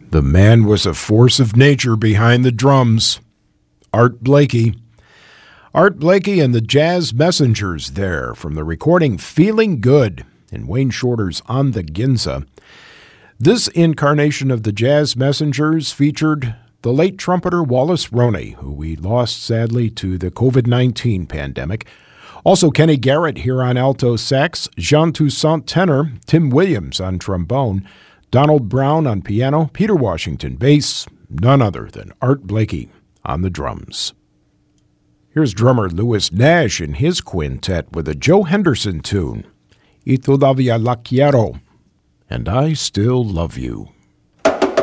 The man was a force of nature behind the drums. Art Blakey. Art Blakey and the Jazz Messengers there from the recording Feeling Good in Wayne Shorter's On the Ginza. This incarnation of the Jazz Messengers featured the late trumpeter Wallace Roney, who we lost sadly to the COVID-19 pandemic. Also Kenny Garrett here on alto sax, Jean Toussaint tenor, Tim Williams on trombone, Donald Brown on piano, Peter Washington bass, none other than Art Blakey on the drums. Here's drummer Louis Nash in his quintet with a Joe Henderson tune, Y Todavía La Quiero, and I Still Love You.